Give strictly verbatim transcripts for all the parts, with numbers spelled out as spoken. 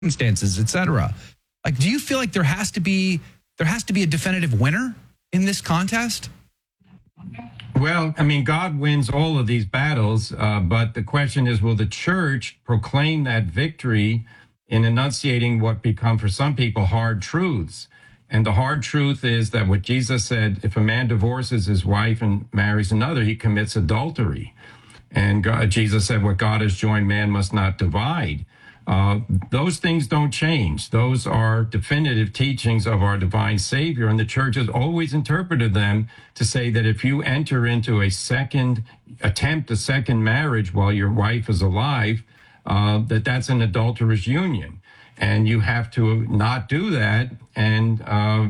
circumstances, et cetera. Like, do you feel like there has to be there has to be a definitive winner in this contest? Well, I mean, God wins all of these battles, uh, but the question is, will the church proclaim that victory in enunciating what become for some people hard truths? And the hard truth is that what Jesus said, if a man divorces his wife and marries another, he commits adultery. And God, Jesus said, what God has joined, man must not divide. Uh, those things don't change. Those are definitive teachings of our divine Savior, and the church has always interpreted them to say that if you enter into a second, attempt a second marriage while your wife is alive, uh, that that's an adulterous union. And you have to not do that. And uh,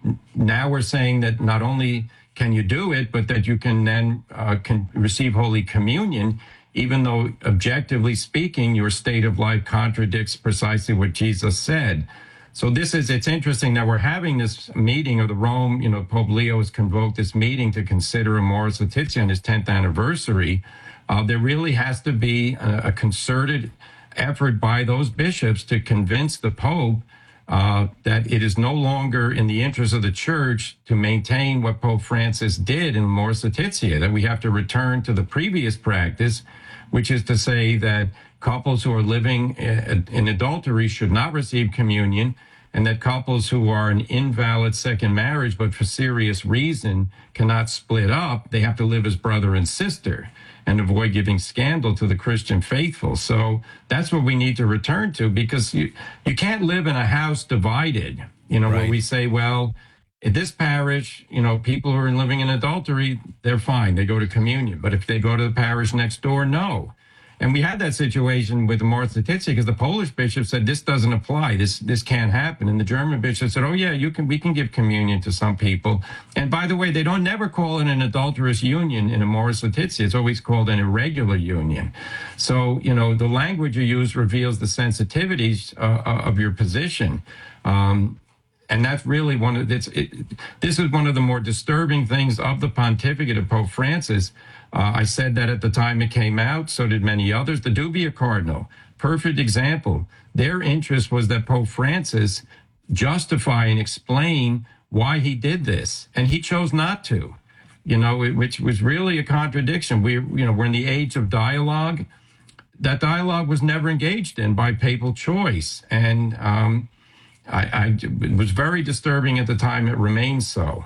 now we're saying that not only can you do it, but that you can then uh, can receive Holy Communion, even though objectively speaking, your state of life contradicts precisely what Jesus said. So this is, it's interesting that we're having this meeting of the Rome, you know, Pope Leo has convoked this meeting to consider Amoris Laetitia on his tenth anniversary. Uh, there really has to be a, a concerted effort by those bishops to convince the Pope uh, that it is no longer in the interest of the church to maintain what Pope Francis did in Amoris Laetitia, that we have to return to the previous practice, which is to say that couples who are living in adultery should not receive communion, and that couples who are in invalid second marriage but for serious reason cannot split up. They have to live as brother and sister and avoid giving scandal to the Christian faithful. So that's what we need to return to, because you, you can't live in a house divided, you know, right. where we say, well, in this parish, you know, people who are living in adultery, they're fine. They go to communion. But if they go to the parish next door, no. And we had that situation with Amoris Laetitia because the Polish bishop said this doesn't apply. This this can't happen. And the German bishop said, oh, yeah, you can. we can give communion to some people. And by the way, they don't never call it an adulterous union in Amoris Laetitia. It's always called an irregular union. So, you know, the language you use reveals the sensitivities uh, of your position. Um, And that's really one of it's, it, this is one of the more disturbing things of the pontificate of Pope Francis. Uh, I said that at the time it came out. So did many others. The Dubia Cardinal, perfect example. Their interest was that Pope Francis justify and explain why he did this, and he chose not to. You know, it, which was really a contradiction. We, you know, we're in the age of dialogue. That dialogue was never engaged in by papal choice, and um, I, I, it was very disturbing at the time. It remains so.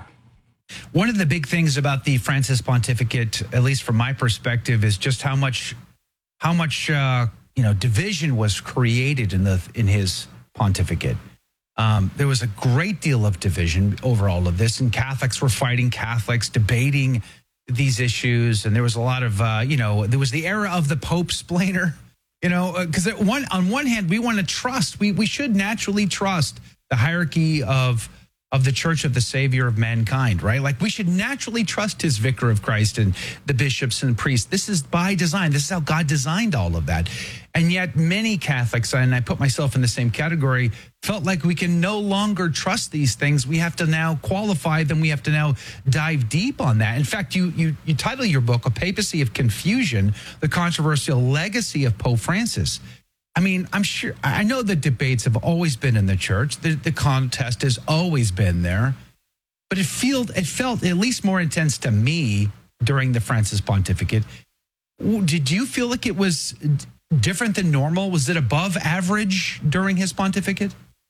One of the big things about the Francis pontificate, at least from my perspective, is just how much, how much uh, you know, division was created in the in his pontificate. Um, there was a great deal of division over all of this, and Catholics were fighting Catholics, debating these issues, and there was a lot of uh, you know, there was the era of the Pope-splainer. You know, because one on one hand, we want to trust, we we should naturally trust the hierarchy of of the Church of the Savior of mankind, right? Like we should naturally trust his vicar of Christ and the bishops and priests. This is by design. This is how God designed all of that. And yet many Catholics, and I put myself in the same category, felt like we can no longer trust these things. We have to now qualify them. We have to now dive deep on that. In fact, you you, you title your book, A Papacy of Confusion, The Controversial Legacy of Pope Francis. I mean, I'm sure, I know the debates have always been in the church. The, the contest has always been there. But it, feel, it felt at least more intense to me during the Francis pontificate. Did you feel like it was different than normal? Was it above average during his pontificate?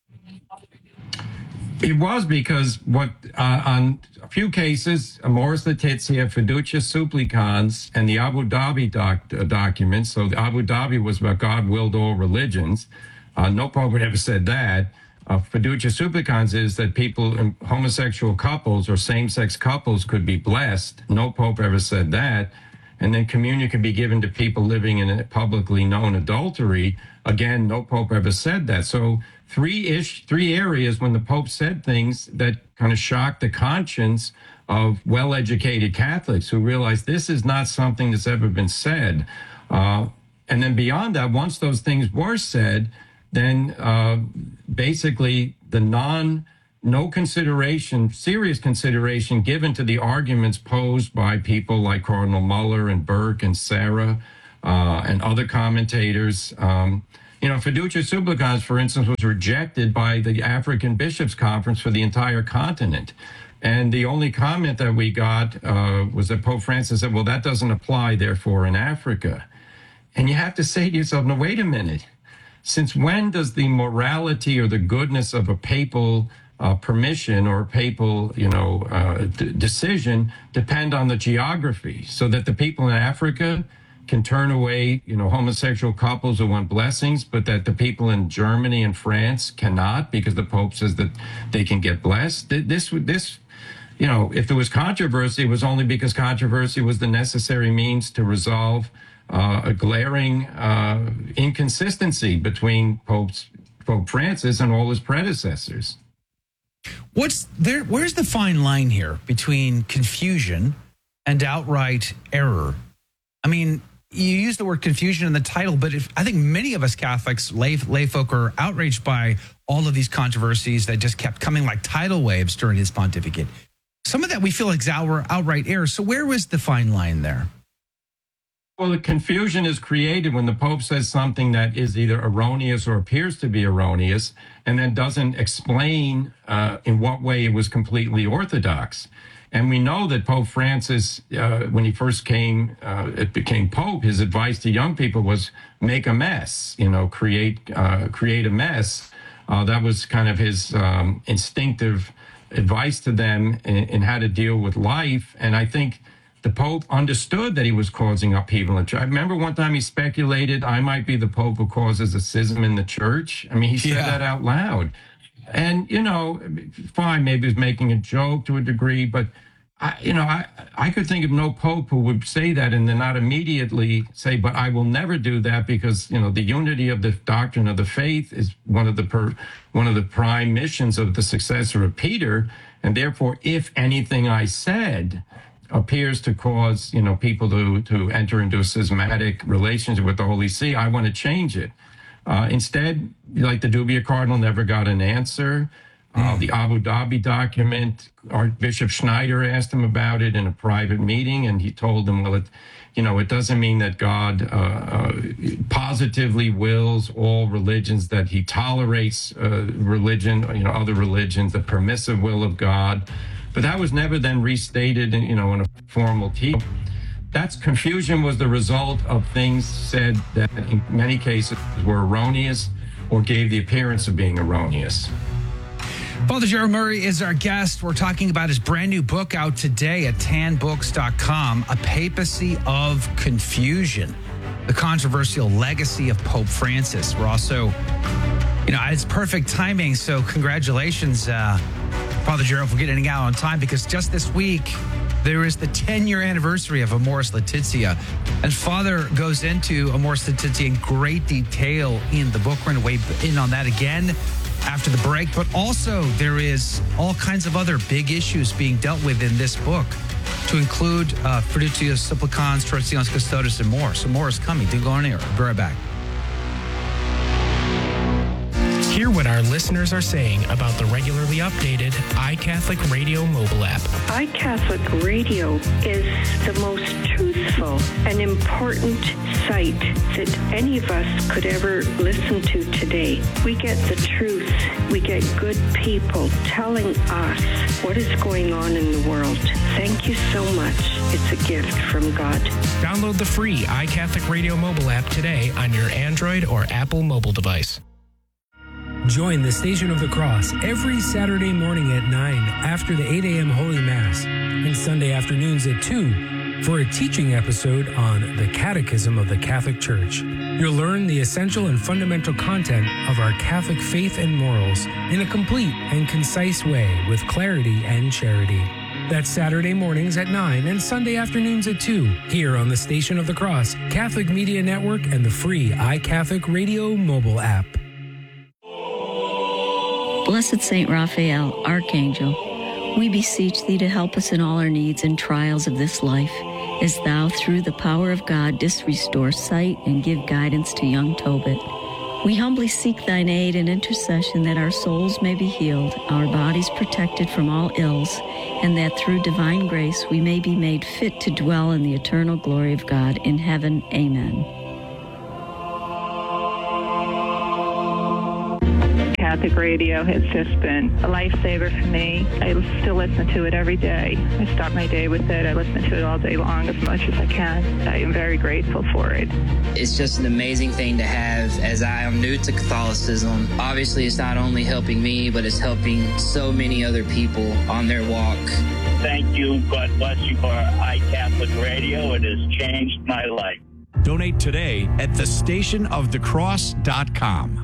It was, because what uh, on a few cases, Amoris Laetitia, Fiducia Supplicans, and the Abu Dhabi doc, uh, documents. So the Abu Dhabi was about God willed all religions. Uh, no pope had ever said that. Uh, Fiducia Supplicans is that people, in homosexual couples or same-sex couples, could be blessed. No pope ever said that. And then communion could be given to people living in a publicly known adultery. Again, no pope ever said that. So three ish, three areas when the Pope said things that kind of shocked the conscience of well-educated Catholics who realized this is not something that's ever been said. Uh, and then beyond that, once those things were said, then uh, basically the non, no consideration, serious consideration given to the arguments posed by people like Cardinal Muller and Burke and Sarah uh, and other commentators. Um, You know, Fiducia Supplicans, for instance, was rejected by the African Bishops' Conference for the entire continent. And the only comment that we got uh, was that Pope Francis said, well, that doesn't apply, therefore, in Africa. And you have to say to yourself, no, wait a minute. Since when does the morality or the goodness of a papal uh, permission or papal, you know, uh, d- decision depend on the geography? So that the people in Africa can turn away, you know, homosexual couples who want blessings, but that the people in Germany and France cannot because the Pope says that they can get blessed. This, this, you know, if there was controversy, it was only because controversy was the necessary means to resolve uh, a glaring uh, inconsistency between Pope's, Pope Francis and all his predecessors. What's there? Where's the fine line here between confusion and outright error? I mean, you use the word confusion in the title, but if, I think many of us Catholics, lay, lay folk, are outraged by all of these controversies that just kept coming like tidal waves during his pontificate. Some of that we feel like is out, outright error. So where was the fine line there? Well, the confusion is created when the Pope says something that is either erroneous or appears to be erroneous, and then doesn't explain uh, in what way it was completely orthodox. And we know that Pope Francis, uh, when he first came, uh, it became Pope, his advice to young people was make a mess, you know, create uh, create a mess. Uh, that was kind of his um, instinctive advice to them in, in how to deal with life. And I think the Pope understood that he was causing upheaval in the church. I remember one time he speculated, I might be the Pope who causes a schism in the church. I mean, he said Yeah. that out loud. And, you know, fine, maybe he was making a joke to a degree, but, I, you know, I, I could think of no Pope who would say that and then not immediately say, but I will never do that because, you know, the unity of the doctrine of the faith is one of the per, one of the prime missions of the successor of Peter. And therefore, if anything I said appears to cause, you know, people to, to enter into a schismatic relationship with the Holy See, I want to change it. Uh, instead, like the Dubia Cardinal never got an answer. Uh, the Abu Dhabi document, Archbishop Schneider asked him about it in a private meeting, and he told him, well, it, you know, it doesn't mean that God uh, uh, positively wills all religions, that he tolerates uh, religion, you know, other religions, the permissive will of God. But that was never then restated, in, you know, in a formal teaching. That's confusion was the result of things said that in many cases were erroneous or gave the appearance of being erroneous. Father Gerald Murray is our guest. We're talking about his brand new book out today at tan books dot com, A Papacy of Confusion, the controversial legacy of Pope Francis. We're also, you know, it's perfect timing, so congratulations, uh, Father Gerald, for getting out on time, because just this week, there is the ten-year anniversary of Amoris Laetitia, and Father goes into Amoris Laetitia in great detail in the book. We're going to weigh in on that again after the break, but also there is all kinds of other big issues being dealt with in this book, to include uh, Fiducia Supplicans, Traditionis Custodes, and more. So more is coming. Do go on air. Be right back. Hear what our listeners are saying about the regularly updated iCatholic Radio mobile app. iCatholic Radio is the most truthful and important site that any of us could ever listen to today. We get the truth. We get good people telling us what is going on in the world. Thank you so much. It's a gift from God. Download the free iCatholic Radio mobile app today on your Android or Apple mobile device. Join the Station of the Cross every Saturday morning at nine after the eight a.m. Holy Mass and Sunday afternoons at two for a teaching episode on the Catechism of the Catholic Church. You'll learn the essential and fundamental content of our Catholic faith and morals in a complete and concise way with clarity and charity. That's Saturday mornings at nine and Sunday afternoons at two here on the Station of the Cross, Catholic Media Network, and the free iCatholic Radio mobile app. Blessed Saint Raphael, Archangel, we beseech thee to help us in all our needs and trials of this life, as thou, through the power of God, didst restore sight and give guidance to young Tobit. We humbly seek thine aid and intercession that our souls may be healed, our bodies protected from all ills, and that through divine grace we may be made fit to dwell in the eternal glory of God in heaven. Amen. Catholic radio has just been a lifesaver for me. I still listen to it every day. I start my day with it. I listen to it all day long as much as I can. I am very grateful for it. It's just an amazing thing to have, as I am new to Catholicism. Obviously, it's not only helping me, but it's helping so many other people on their walk. Thank you. God bless you for iCatholic Radio. It has changed my life. Donate today at the station of the cross dot com.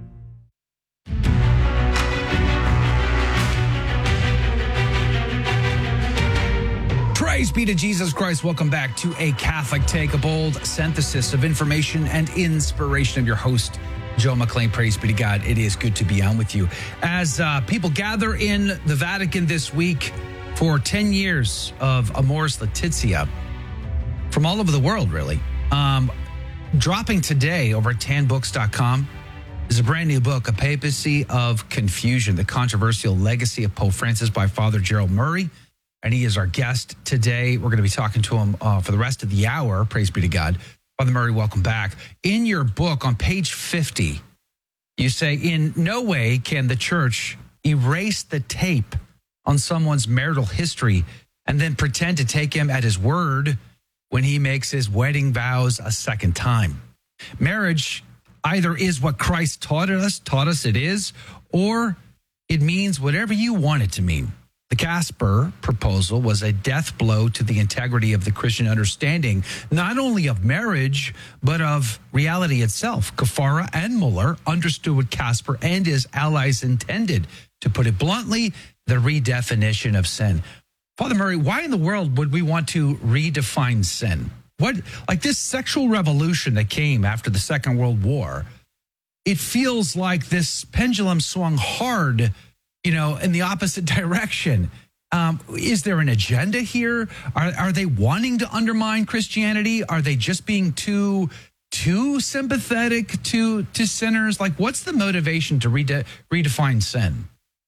Praise be to Jesus Christ. Welcome back to A Catholic Take, a bold synthesis of information and inspiration of your host, Joe McLean. Praise be to God. It is good to be on with you. As uh, people gather in the Vatican this week for ten years of Amoris Laetitia from all over the world, really. Um, dropping today over at tan books dot com is a brand new book, A Papacy of Confusion, the controversial legacy of Pope Francis by Father Gerald Murray. And he is our guest today. We're going to be talking to him uh, for the rest of the hour. Praise be to God. Father Murray, welcome back. In your book on page fifty, you say, in no way can the church erase the tape on someone's marital history and then pretend to take him at his word when he makes his wedding vows a second time. Marriage either is what Christ taught us, taught us it is, or it means whatever you want it to mean. The Casper proposal was a death blow to the integrity of the Christian understanding, not only of marriage, but of reality itself. Kafara and Muller understood what Casper and his allies intended. To put it bluntly, the redefinition of sin. Father Murray, why in the world would we want to redefine sin? What, like this sexual revolution that came after the Second World War, it feels like this pendulum swung hard, you know, in the opposite direction. Um, is there an agenda here? Are, are they wanting to undermine Christianity? Are they just being too, too sympathetic to, to sinners? Like, what's the motivation to rede- redefine sin?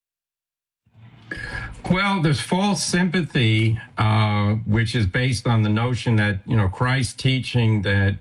Well, there's false sympathy, uh, which is based on the notion that, you know, Christ teaching that,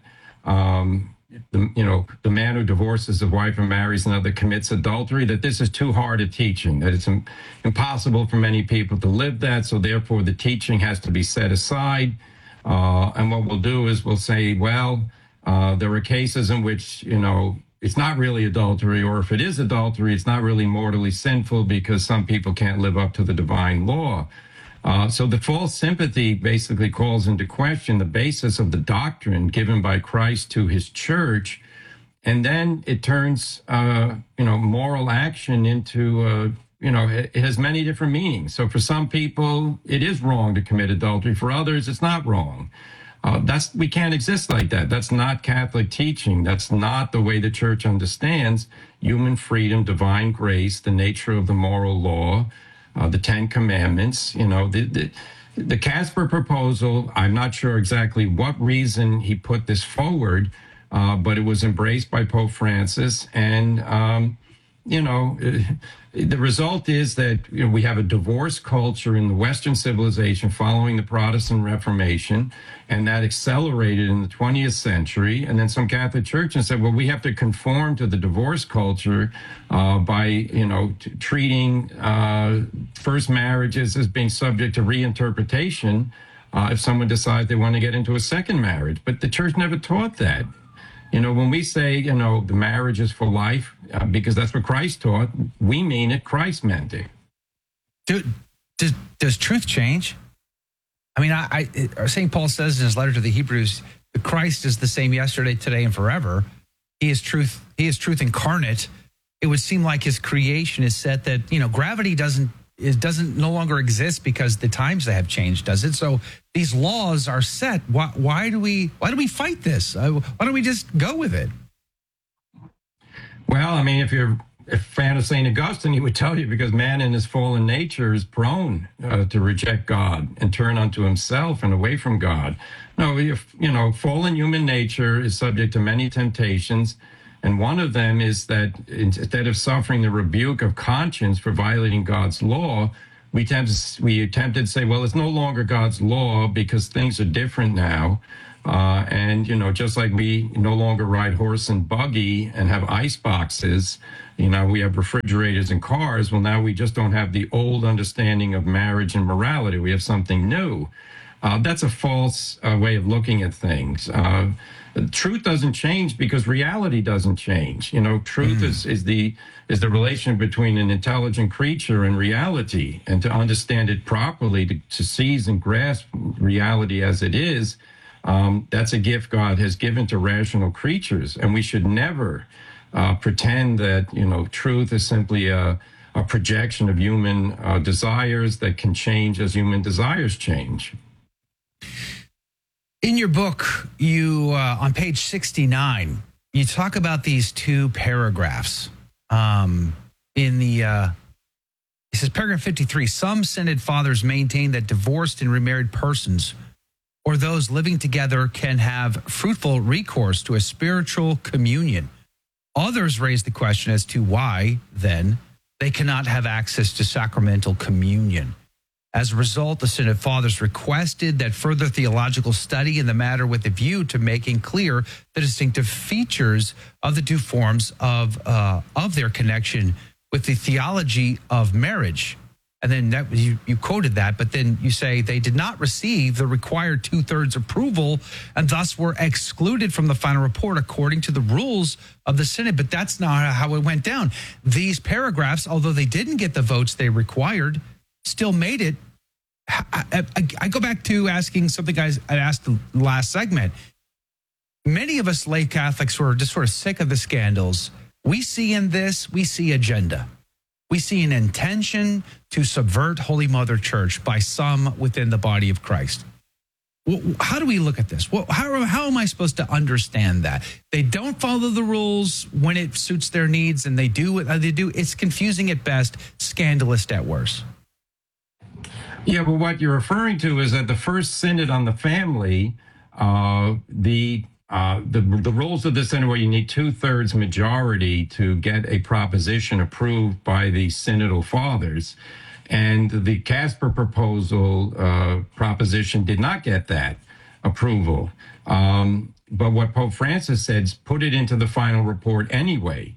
um, the, you know, the man who divorces his wife and marries another commits adultery, that this is too hard a teaching, that it's im- impossible for many people to live that. So therefore, the teaching has to be set aside. Uh, and what we'll do is we'll say, well, uh, there are cases in which, you know, it's not really adultery, or if it is adultery, it's not really mortally sinful because some people can't live up to the divine law. Uh, so the false sympathy basically calls into question the basis of the doctrine given by Christ to his church. And then it turns, uh, you know, moral action into, uh, you know, it, it has many different meanings. So for some people, it is wrong to commit adultery. For others, it's not wrong. Uh, that's we can't exist like that. That's not Catholic teaching. That's not the way the church understands human freedom, divine grace, the nature of the moral law, uh, the Ten Commandments. You know, the, the the Casper proposal, I'm not sure exactly what reason he put this forward, uh, but it was embraced by Pope Francis. And, um, you know, the result is that, you know, we have a divorce culture in the Western civilization following the Protestant Reformation, and that accelerated in the twentieth century. And then some Catholic churches said, well, we have to conform to the divorce culture uh, by, you know, t- treating uh, first marriages as being subject to reinterpretation uh, if someone decides they want to get into a second marriage. But the church never taught that. You know, when we say, you know, the marriage is for life, uh, because that's what Christ taught, we mean it. Christ meant it. Do, does, does truth change? I mean, I, I Saint Paul says in his letter to the Hebrews, that Christ is the same yesterday, today, and forever. He is truth. He is truth incarnate. It would seem like his creation is set that, you know, gravity doesn't it doesn't no longer exist because the times that have changed, does it? So these laws are set. Why, why do we why do we fight this? Uh, why don't we just go with it? Well, I mean, if you're a fan of Saint Augustine, he would tell you because man in his fallen nature is prone uh, to reject God and turn unto himself and away from God. No, if, you know, fallen human nature is subject to many temptations. And one of them is that instead of suffering the rebuke of conscience for violating God's law, we tend to, we attempted to say, well, it's no longer God's law because things are different now. Uh, and, you know, just like we no longer ride horse and buggy and have ice boxes, you know, we have refrigerators and cars. Well, now we just don't have the old understanding of marriage and morality. We have something new. Uh, that's a false uh, way of looking at things. Uh, truth doesn't change because reality doesn't change. You know, truth mm. is, is the is the relation between an intelligent creature and reality. And to understand it properly, to, to seize and grasp reality as it is, um, that's a gift God has given to rational creatures. And we should never uh, pretend that, you know, truth is simply a, a projection of human uh, desires that can change as human desires change. In your book, you uh, on page sixty-nine, you talk about these two paragraphs. Um, in the, uh, it says paragraph fifty-three, some Synod fathers maintain that divorced and remarried persons or those living together can have fruitful recourse to a spiritual communion. Others raise the question as to why, then, they cannot have access to sacramental communion. As a result, the Synod Fathers requested that further theological study in the matter with a view to making clear the distinctive features of the two forms of uh, of their connection with the theology of marriage. And then that, you, you quoted that, but then you say they did not receive the required two-thirds approval and thus were excluded from the final report according to the rules of the Synod. But that's not how it went down. These paragraphs, although they didn't get the votes they required, still made it. I, I, I go back to asking something I, I asked the last segment. Many of us lay Catholics who are just sort of sick of the scandals, we see in this, we see agenda. We see an intention to subvert Holy Mother Church by some within the body of Christ. How do we look at this? How, how am I supposed to understand that? They don't follow the rules when it suits their needs, and they do what they do. It's confusing at best, scandalous at worst. Yeah, but what you're referring to is that the first synod on the family, uh, the, uh, the the rules of the synod where you need two-thirds majority to get a proposition approved by the synodal fathers, and the Casper proposal uh, proposition did not get that approval. Um, but what Pope Francis said is put it into the final report anyway.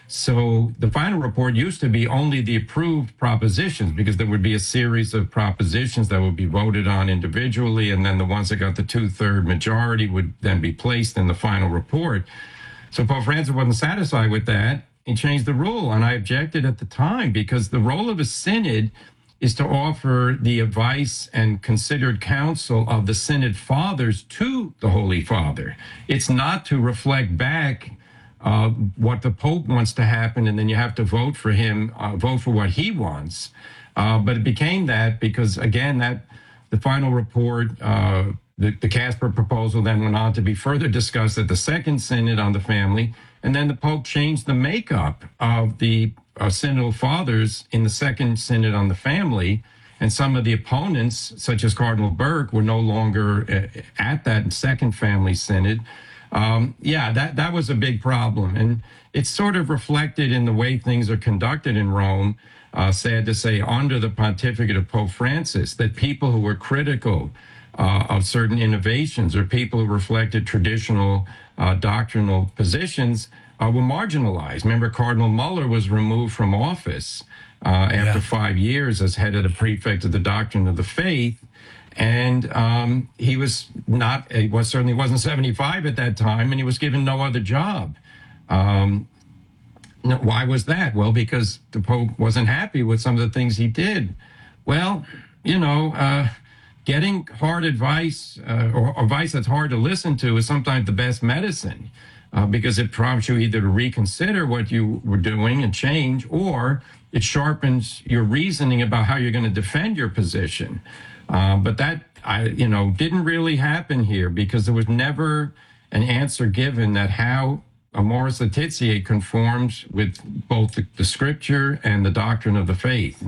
So the final report used to be only the approved propositions, because there would be a series of propositions that would be voted on individually, and then the ones that got the two-third majority would then be placed in the final report. So Pope Francis wasn't satisfied with that. He changed the rule, and I objected at the time, because the role of a synod is to offer the advice and considered counsel of the Synod Fathers to the Holy Father. It's not to reflect back Uh, what the Pope wants to happen, and then you have to vote for him, uh, vote for what he wants. Uh, but it became that because, again, that the final report, uh, the, the Casper proposal then went on to be further discussed at the second synod on the family, and then the Pope changed the makeup of the uh, synodal fathers in the second synod on the family, and some of the opponents, such as Cardinal Burke, were no longer uh, at that second family synod. Um, yeah, that, that was a big problem. And it's sort of reflected in the way things are conducted in Rome, uh, sad to say, under the pontificate of Pope Francis, that people who were critical uh, of certain innovations or people who reflected traditional uh, doctrinal positions uh, were marginalized. Remember, Cardinal Muller was removed from office uh, after yeah. five years as head of the prefect of the doctrine of the faith. And um, he was not, he was certainly wasn't seventy-five at that time, and he was given no other job. Um, why was that? Well, because the Pope wasn't happy with some of the things he did. Well, you know, uh, getting hard advice uh, or advice that's hard to listen to is sometimes the best medicine uh, because it prompts you either to reconsider what you were doing and change, or it sharpens your reasoning about how you're going to defend your position. Uh, but that, I, you know, didn't really happen here because there was never an answer given that how Amoris Laetitia conforms with both the, the scripture and the doctrine of the faith.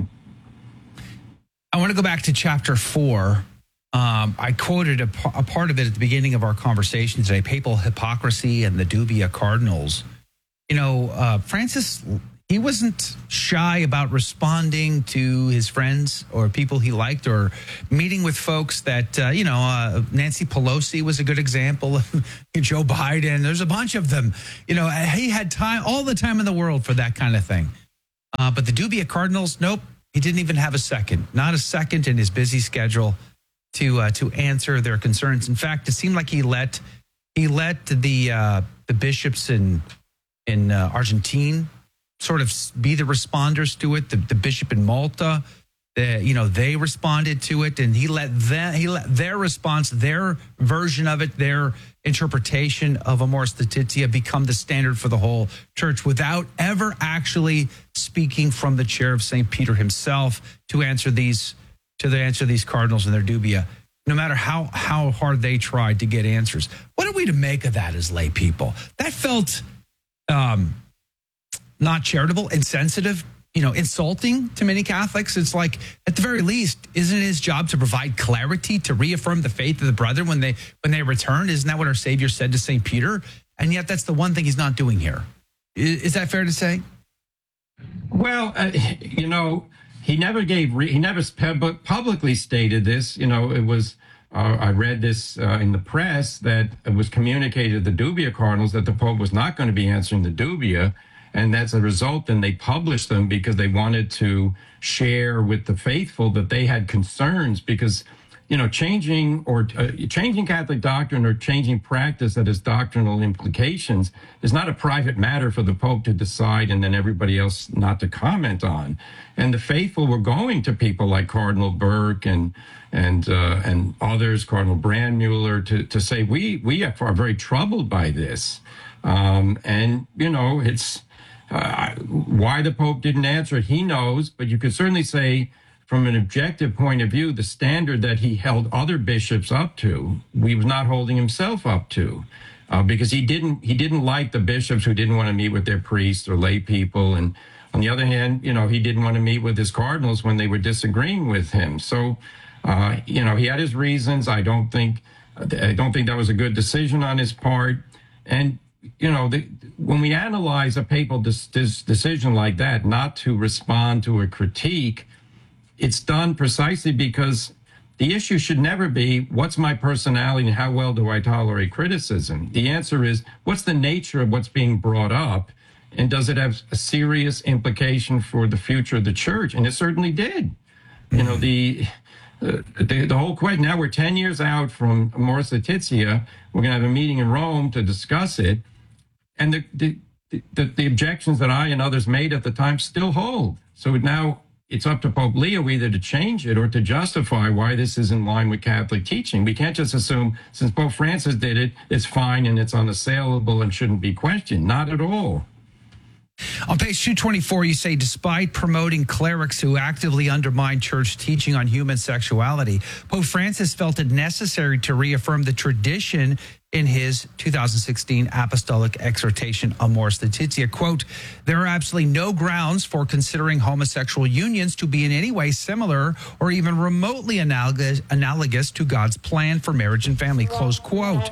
I want to go back to chapter four. Um, I quoted a, a part of it at the beginning of our conversation today, papal hypocrisy and the dubia cardinals. You know, uh, Francis, he wasn't shy about responding to his friends or people he liked, or meeting with folks that, uh, you know, uh, Nancy Pelosi was a good example of Joe Biden. There's a bunch of them. You know, he had time, all the time in the world for that kind of thing. Uh, but the Dubia Cardinals, nope, he didn't even have a second, not a second in his busy schedule to uh, to answer their concerns. In fact, it seemed like he let he let the uh, the bishops in in uh, Argentina sort of be the responders to it. The, the bishop in Malta, the, you know, they responded to it, and he let them, he let their response, their version of it, their interpretation of Amoris Laetitia become the standard for the whole church, without ever actually speaking from the chair of Saint Peter himself to answer these to the answer these cardinals and their dubia, no matter how how hard they tried to get answers. What are we to make of that as lay people? That felt um not charitable, insensitive, you know, insulting to many Catholics. It's like, at the very least, isn't it his job to provide clarity, to reaffirm the faith of the brethren when they when they return? Isn't that what our Savior said to Saint Peter? And yet that's the one thing he's not doing here. Is, is that fair to say? Well, uh, you know, he never gave, re- he never pub- publicly stated this. You know, it was, uh, I read this uh, in the press that it was communicated to the Dubia Cardinals that the Pope was not going to be answering the dubia. And as a result, then they published them because they wanted to share with the faithful that they had concerns, because, you know, changing or uh, changing Catholic doctrine or changing practice that has doctrinal implications is not a private matter for the Pope to decide and then everybody else not to comment on. And the faithful were going to people like Cardinal Burke and and uh, and others, Cardinal Brandmuller, to to say we we are very troubled by this, um, and you know it's. Uh, why the Pope didn't answer it, he knows, but you could certainly say from an objective point of view, the standard that he held other bishops up to, he was not holding himself up to, uh, because he didn't he didn't like the bishops who didn't want to meet with their priests or lay people. And on the other hand, you know, he didn't want to meet with his cardinals when they were disagreeing with him. So, uh, you know, he had his reasons. I don't think I don't think that was a good decision on his part. And you know, the, when we analyze a papal dis- dis- decision like that, not to respond to a critique, it's done precisely because the issue should never be, what's my personality and how well do I tolerate criticism? The answer is, what's the nature of what's being brought up, and does it have a serious implication for the future of the church? And it certainly did. You know, the... Uh, the, the whole question, now we're ten years out from Amoris Laetitia. We're going to have a meeting in Rome to discuss it. And the, the, the, the objections that I and others made at the time still hold. So now it's up to Pope Leo either to change it or to justify why this is in line with Catholic teaching. We can't just assume since Pope Francis did it, it's fine and it's unassailable and shouldn't be questioned. Not at all. On page two twenty-four, you say, despite promoting clerics who actively undermine church teaching on human sexuality, Pope Francis felt it necessary to reaffirm the tradition in his two thousand sixteen apostolic exhortation, Amoris Laetitia. Quote, there are absolutely no grounds for considering homosexual unions to be in any way similar or even remotely analogous, analogous to God's plan for marriage and family, close quote.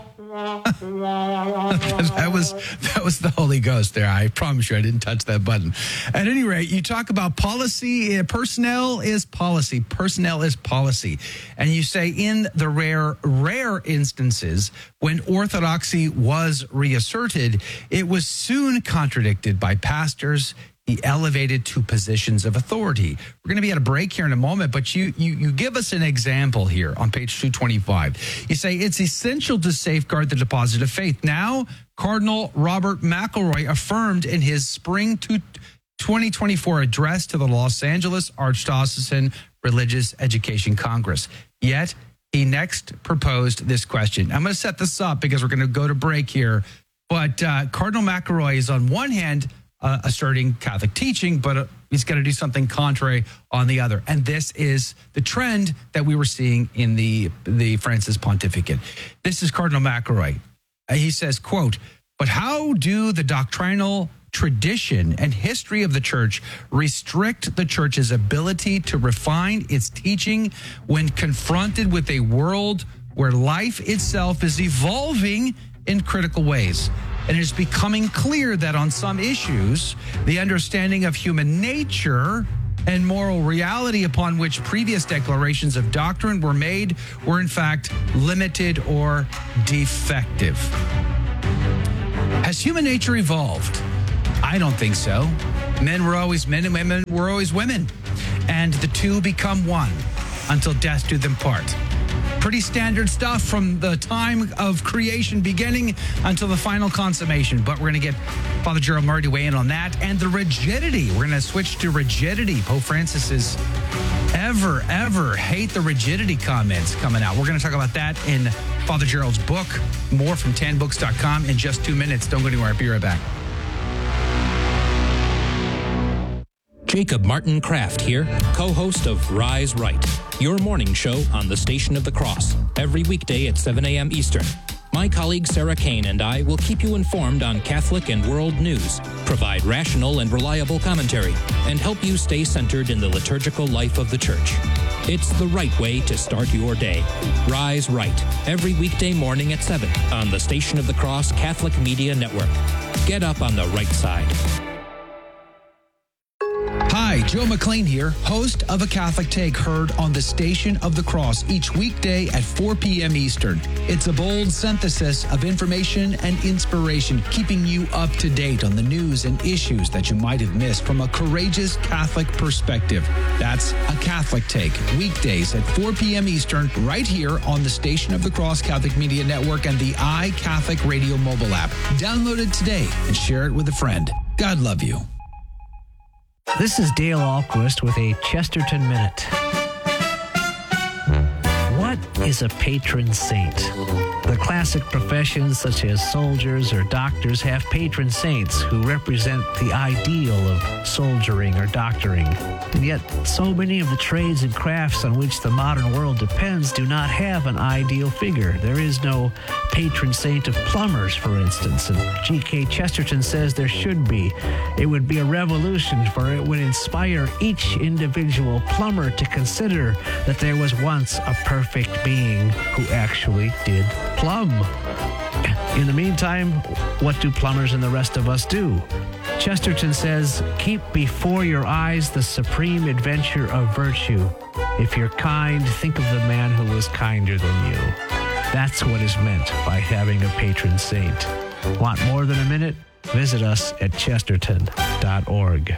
that was that was the Holy Ghost there. I promise you I didn't touch that button. At any rate, you talk about policy. Personnel is policy. Personnel is policy. And you say in the rare, rare instances when orthodoxy was reasserted, it was soon contradicted by pastors he elevated to positions of authority. We're going to be at a break here in a moment, but you you you give us an example here on page two twenty-five. You say it's essential to safeguard the deposit of faith. Now, Cardinal Robert McElroy affirmed in his spring twenty twenty-four address to the Los Angeles Archdiocesan Religious Education Congress. Yet, he next proposed this question. I'm going to set this up because we're going to go to break here. But uh, Cardinal McElroy is on one hand Uh, asserting Catholic teaching, but uh, he's got to do something contrary on the other. And this is the trend that we were seeing in the, the Francis pontificate. This is Cardinal McElroy. Uh, he says, quote, but how do the doctrinal tradition and history of the church restrict the church's ability to refine its teaching when confronted with a world where life itself is evolving in critical ways? And it is becoming clear that on some issues, the understanding of human nature and moral reality upon which previous declarations of doctrine were made were in fact limited or defective. Has human nature evolved? I don't think so. Men were always men and women were always women. And the two become one until death do them part. Pretty standard stuff from the time of creation beginning until the final consummation. But we're going to get Father Gerald Murray to weigh in on that. And the rigidity. We're going to switch to rigidity. Pope Francis is ever, ever hate the rigidity comments coming out. We're going to talk about that in Father Gerald's book. More from tan books dot com in just two minutes. Don't go anywhere. I'll be right back. Jacob Martin Kraft here, co-host of Rise Right, your morning show on the Station of the Cross, every weekday at seven a.m. Eastern. My colleague Sarah Kane and I will keep you informed on Catholic and world news, provide rational and reliable commentary, and help you stay centered in the liturgical life of the Church. It's the right way to start your day. Rise Right, every weekday morning at seven on the Station of the Cross Catholic Media Network. Get up on the right side. Hi, Joe McLean here, host of A Catholic Take, heard on the Station of the Cross each weekday at four p.m. Eastern. It's a bold synthesis of information and inspiration, keeping you up to date on the news and issues that you might have missed from a courageous Catholic perspective. That's A Catholic Take, weekdays at four p.m. Eastern, right here on the Station of the Cross Catholic Media Network and the iCatholic Radio mobile app. Download it today and share it with a friend. God love you. This is Dale Alquist with a Chesterton Minute. What is a patron saint? The classic professions such as soldiers or doctors have patron saints who represent the ideal of soldiering or doctoring. And yet, so many of the trades and crafts on which the modern world depends do not have an ideal figure. There is no patron saint of plumbers, for instance, and G K Chesterton says there should be. It would be a revolution, for it would inspire each individual plumber to consider that there was once a perfect being who actually did plumb. In the meantime, what do plumbers and the rest of us do? Chesterton says, keep before your eyes the supreme adventure of virtue. If you're kind, think of the man who was kinder than you. That's what is meant by having a patron saint. Want more than a minute? Visit us at chesterton dot org.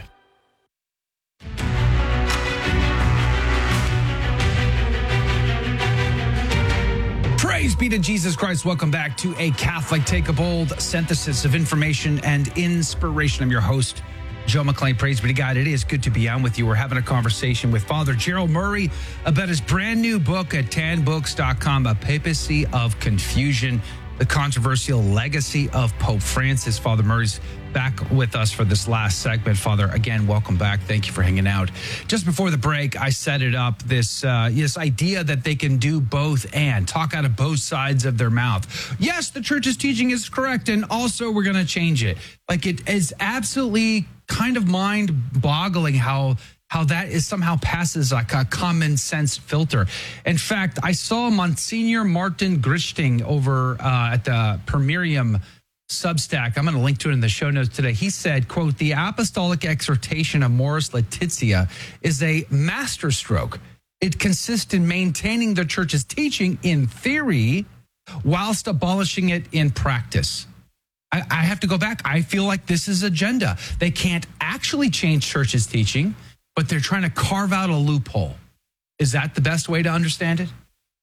Praise be to Jesus Christ. Welcome back to A Catholic Take, a bold synthesis of information and inspiration. I'm your host, Joe McLean. Praise be to God. It is good to be on with you. We're having a conversation with Father Gerald Murray about his brand new book at tan books dot com, A Papacy of Confusion, the controversial legacy of Pope Francis. Father Murray's back with us for this last segment. Father, again, welcome back. Thank you for hanging out. Just before the break, I set it up, this uh, this idea that they can do both and talk out of both sides of their mouth. Yes, the church's teaching is correct, and also we're going to change it. Like, it is absolutely kind of mind-boggling how how that is somehow passes like a common sense filter. In fact, I saw Monsignor Martin Grichting over uh, at the Per Miriam Substack. I'm going to link to it in the show notes today. He said, quote, the apostolic exhortation of Amoris Laetitia is a masterstroke. It consists in maintaining the church's teaching in theory whilst abolishing it in practice. I, I have to go back. I feel like this is agenda. They can't actually change church's teaching, but they're trying to carve out a loophole. Is that the best way to understand it?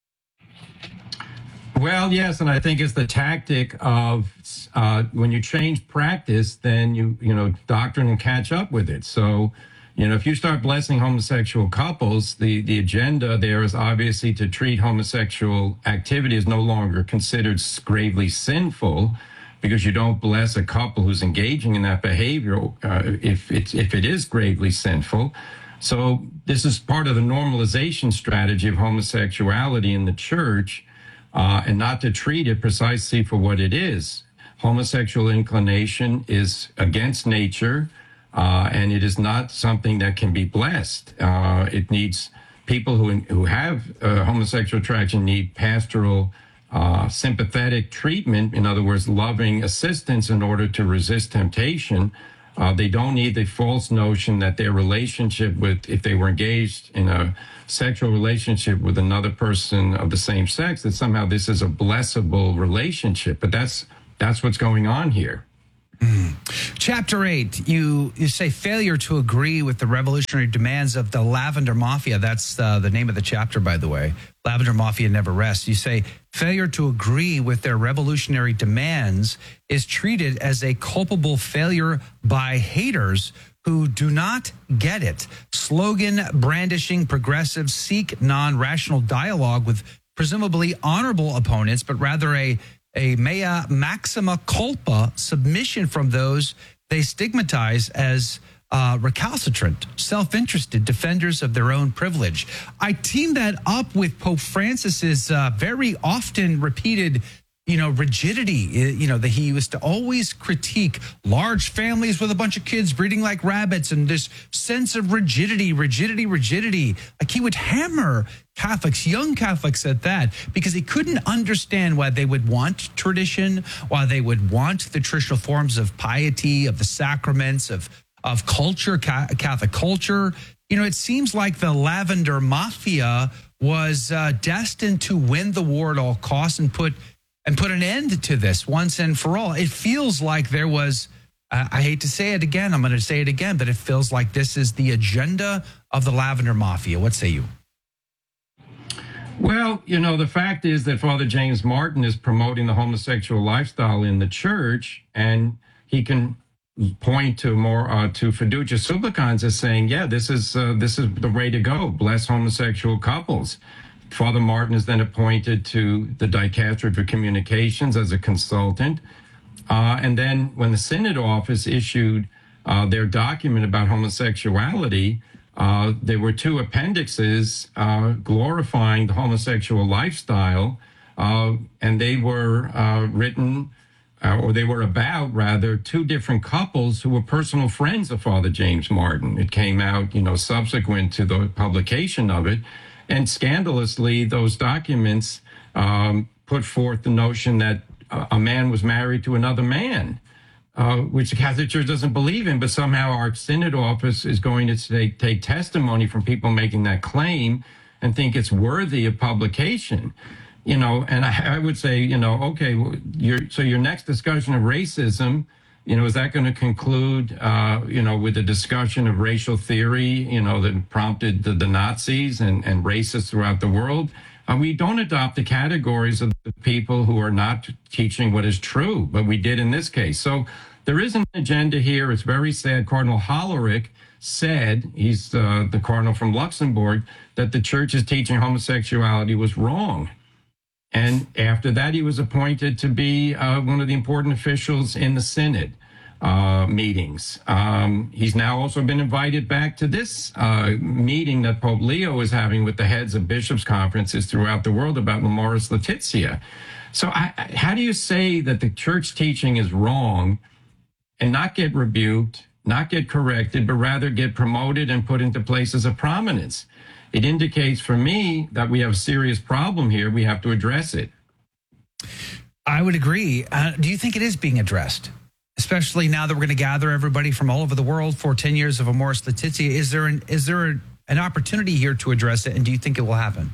Well, yes, and I think it's the tactic of uh, when you change practice, then you you know doctrine will catch up with it. So, you know, if you start blessing homosexual couples, the the agenda there is obviously to treat homosexual activity as no longer considered gravely sinful, because you don't bless a couple who's engaging in that behavior uh, if it's if it is gravely sinful. So this is part of the normalization strategy of homosexuality in the church. Uh, and not to treat it precisely for what it is. Homosexual inclination is against nature, uh, and it is not something that can be blessed. Uh, it needs people who who have uh, homosexual attraction need pastoral uh, sympathetic treatment, in other words, loving assistance in order to resist temptation. Uh, they don't need the false notion that their relationship with, if they were engaged in a sexual relationship with another person of the same sex, that somehow this is a blessable relationship. But that's that's what's going on here. Mm. Chapter eight, you, you say failure to agree with the revolutionary demands of the Lavender Mafia. That's uh, the name of the chapter, by the way. Lavender Mafia never rests. You say failure to agree with their revolutionary demands is treated as a culpable failure by haters who do not get it. Slogan brandishing progressives seek non-rational dialogue with presumably honorable opponents, but rather a a mea maxima culpa submission from those they stigmatize as uh, recalcitrant, self-interested defenders of their own privilege. I team that up with Pope Francis's uh, very often repeated, you know, rigidity, you know, that he used to always critique large families with a bunch of kids breeding like rabbits and this sense of rigidity, rigidity, rigidity. Like he would hammer Catholics, young Catholics at that, because he couldn't understand why they would want tradition, why they would want the traditional forms of piety, of the sacraments, of, of culture, Catholic culture. You know, it seems like the Lavender Mafia was uh, destined to win the war at all costs and put and put an end to this once and for all. It feels like there was, uh, I hate to say it again, I'm going to say it again, but it feels like this is the agenda of the Lavender Mafia. What say you? Well, you know, the fact is that Father James Martin is promoting the homosexual lifestyle in the church, and he can point to more uh, to Fiducia Supplicans as saying, yeah, this is uh, this is the way to go. Bless homosexual couples. Father Martin is then appointed to the Dicastery for Communications as a consultant. Uh, and then when the Synod office issued uh, their document about homosexuality, uh, there were two appendixes uh, glorifying the homosexual lifestyle, uh, and they were uh, written, uh, or they were about, rather, two different couples who were personal friends of Father James Martin. It came out, you know, subsequent to the publication of it. And scandalously, those documents um, put forth the notion that a man was married to another man, uh, which the Catholic Church doesn't believe in, but somehow our Synod office is going to take, take testimony from people making that claim and think it's worthy of publication. You know, and I, I would say, you know, okay, your, so your next discussion of racism, you know, is that going to conclude, uh, you know, with a discussion of racial theory, you know, that prompted the, the Nazis and, and racists throughout the world? Uh, we don't adopt the categories of the people who are not teaching what is true, but we did in this case. So there is an agenda here. It's very sad. Cardinal Hollerich said, he's uh, the cardinal from Luxembourg, that the church's teaching homosexuality was wrong. And after that, he was appointed to be uh, one of the important officials in the Synod uh, meetings. Um, he's now also been invited back to this uh, meeting that Pope Leo is having with the heads of bishops' conferences throughout the world about Memoris Laetitia. So I, how do you say that the church teaching is wrong and not get rebuked, not get corrected, but rather get promoted and put into places of prominence? It indicates for me that we have a serious problem here. We have to address it. I would agree. Uh, do you think it is being addressed? Especially now that we're going to gather everybody from all over the world for ten years of Amoris Laetitia. Is there an, is there a, an opportunity here to address it? And do you think it will happen?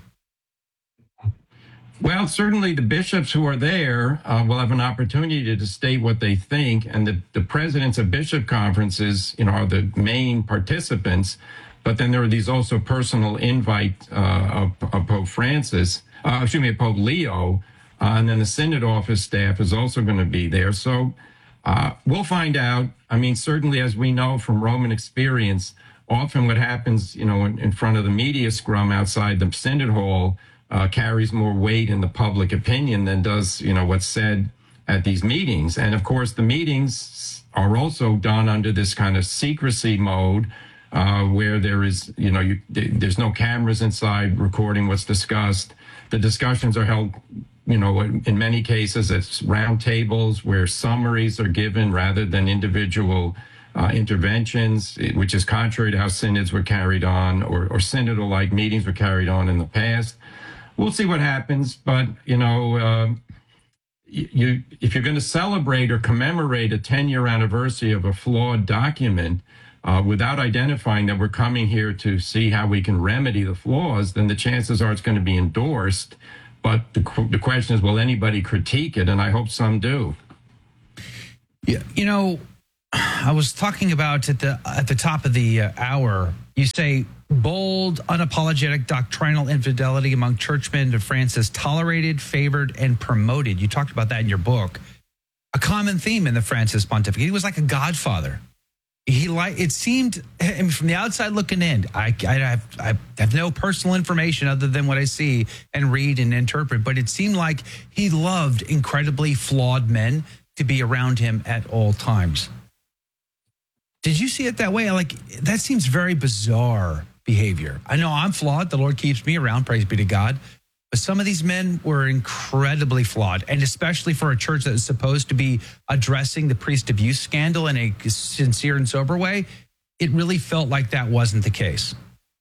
Well, certainly the bishops who are there uh, will have an opportunity to state what they think. And the, the presidents of bishop conferences, you know, are the main participants. But then there are these also personal invite uh, of, of Pope Francis, uh, excuse me, of Pope Leo, uh, and then the Synod office staff is also going to be there. So uh, we'll find out. I mean, certainly, as we know from Roman experience, often what happens, you know, in, in front of the media scrum outside the Synod hall uh, carries more weight in the public opinion than does, you know, what's said at these meetings. And of course, the meetings are also done under this kind of secrecy mode. Uh, where there is, you know, you, there's no cameras inside recording what's discussed. The discussions are held, you know, in many cases it's round tables where summaries are given rather than individual uh, interventions, which is contrary to how synods were carried on or, or synodal-like meetings were carried on in the past. we'll see what happens. But, you know, uh, you if you're going to celebrate or commemorate a ten-year anniversary of a flawed document uh, without identifying that we're coming here to see how we can remedy the flaws, then the chances are it's going to be endorsed. But the, the question is, will anybody critique it? And I hope some do. Yeah, you know, I was talking about at the at the top of the uh, hour, you say bold, unapologetic doctrinal infidelity among churchmen of Francis tolerated, favored, and promoted. You talked about that in your book. A common theme in the Francis pontificate. He was like a godfather. He like it seemed, I mean, from the outside looking in, I, I, have, I have no personal information other than what I see and read and interpret, but it seemed like he loved incredibly flawed men to be around him at all times. Did you see it that way? Like, that seems very bizarre behavior. I know I'm flawed. The Lord keeps me around. Praise be to God. But some of these men were incredibly flawed, and especially for a church that is supposed to be addressing the priest abuse scandal in a sincere and sober way, it really felt like that wasn't the case.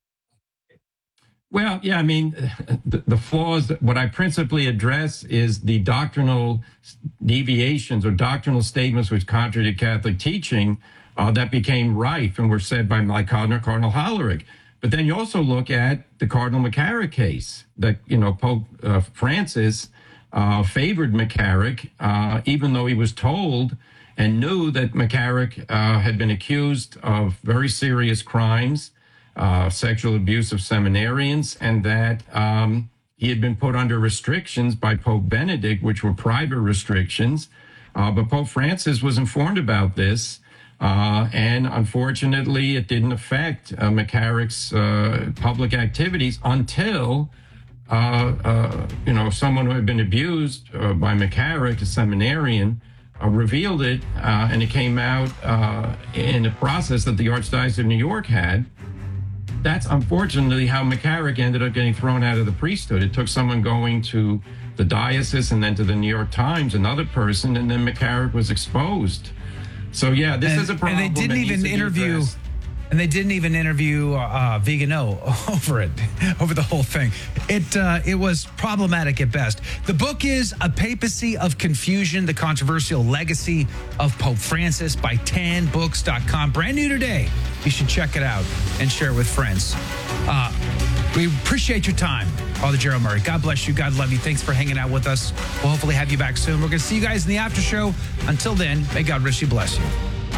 Well, yeah, I mean, the, the flaws, what I principally address is the doctrinal deviations or doctrinal statements which contradict Catholic teaching uh, that became rife and were said by my Cardinal, Cardinal Hollerich. But then you also look at the Cardinal McCarrick case that, you know, Pope uh, Francis uh, favored McCarrick, uh, even though he was told and knew that McCarrick uh, had been accused of very serious crimes, uh, sexual abuse of seminarians, and that um, he had been put under restrictions by Pope Benedict, which were private restrictions. Uh, but Pope Francis was informed about this. Uh, and unfortunately, it didn't affect uh, McCarrick's uh, public activities until, uh, uh, you know, someone who had been abused uh, by McCarrick, a seminarian, uh, revealed it, uh, and it came out uh, in a process that the Archdiocese of New York had. That's unfortunately how McCarrick ended up getting thrown out of the priesthood. It took someone going to the diocese and then to the New York Times, another person, and then McCarrick was exposed. So yeah, this and, is a problem. And they didn't even interview, and they didn't even interview uh, Vigano over it, over the whole thing. It uh, it was problematic at best. The book is A Papacy of Confusion: The Controversial Legacy of Pope Francis by tan books dot com. Brand new today. You should check it out and share it with friends. Uh, we appreciate your time, Father Gerald Murray. God bless you. God love you. Thanks for hanging out with us. We'll hopefully have you back soon. We're going to see you guys in the after show. Until then, may God richly bless you.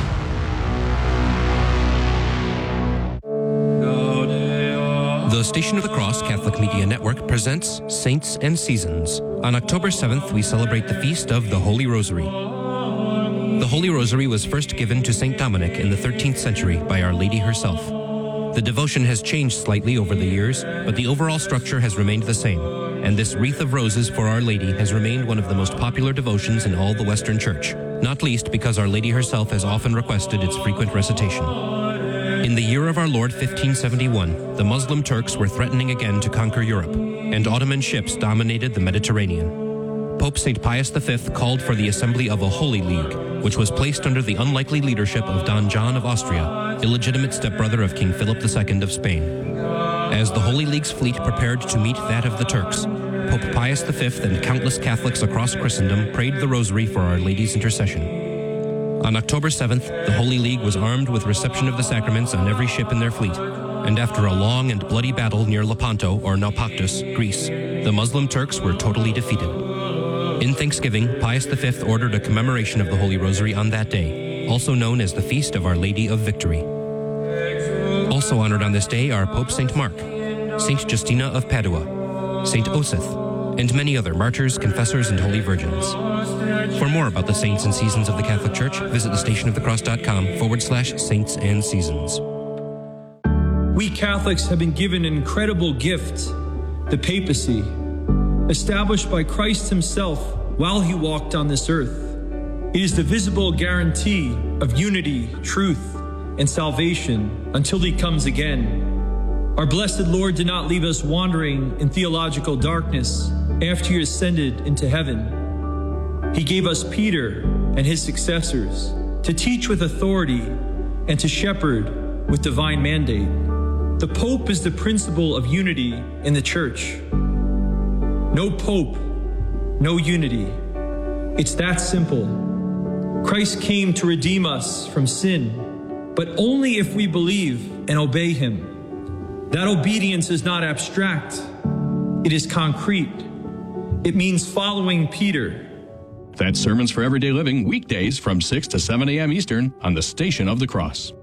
The Station of the Cross Catholic Media Network presents Saints and Seasons. On October seventh, we celebrate the feast of the Holy Rosary. The Holy Rosary was first given to Saint Dominic in the thirteenth century by Our Lady herself. The devotion has changed slightly over the years, but the overall structure has remained the same, and this wreath of roses for Our Lady has remained one of the most popular devotions in all the Western Church, not least because Our Lady herself has often requested its frequent recitation. In the year of our Lord fifteen seventy-one, the Muslim Turks were threatening again to conquer Europe, and Ottoman ships dominated the Mediterranean. Pope Saint Pius the Fifth called for the assembly of a Holy League, which was placed under the unlikely leadership of Don John of Austria, illegitimate stepbrother of King Philip the Second of Spain. As the Holy League's fleet prepared to meet that of the Turks, Pope Pius the Fifth and countless Catholics across Christendom prayed the Rosary for Our Lady's intercession. On October seventh, the Holy League was armed with reception of the sacraments on every ship in their fleet, and after a long and bloody battle near Lepanto, or Naupactus, Greece, the Muslim Turks were totally defeated. In thanksgiving, Pius the Fifth ordered a commemoration of the Holy Rosary on that day, also known as the Feast of Our Lady of Victory. Also honored on this day are Pope Saint Mark, Saint Justina of Padua, Saint Osith, and many other martyrs, confessors, and holy virgins. For more about the saints and seasons of the Catholic Church, visit thestationofthecross.com forward slash saints and seasons. We Catholics have been given an incredible gift, the papacy, established by Christ himself while he walked on this earth. It is the visible guarantee of unity, truth, and salvation until he comes again. Our blessed Lord did not leave us wandering in theological darkness after he ascended into heaven. He gave us Peter and his successors to teach with authority and to shepherd with divine mandate. The Pope is the principle of unity in the Church. No pope, no unity. It's that simple. Christ came to redeem us from sin, but only if we believe and obey him. That obedience is not abstract. It is concrete. It means following Peter. That's Sermons for Everyday Living, weekdays from six to seven a.m. Eastern on the Station of the Cross.